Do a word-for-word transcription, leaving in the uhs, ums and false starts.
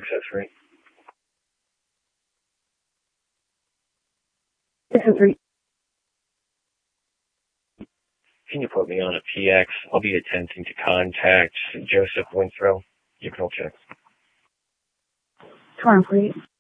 accessory. Accessory. Can you put me on a P X? I'll be attempting to contact Joseph Winthrow. You can all check. Torn, please.